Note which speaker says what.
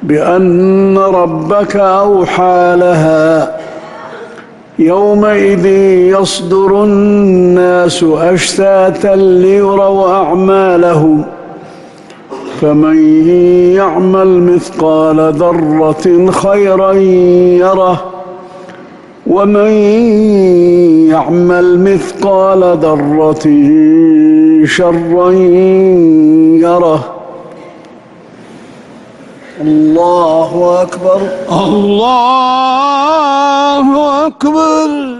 Speaker 1: بأن ربك أوحى لها يومئذ يصدر الناس أشتاتا ليروا أعمالهم فمن يعمل مثقال ذرة خيرا يره ومن يعمل مثقال ذرة شرا يره. الله أكبر.
Speaker 2: الله أكبر.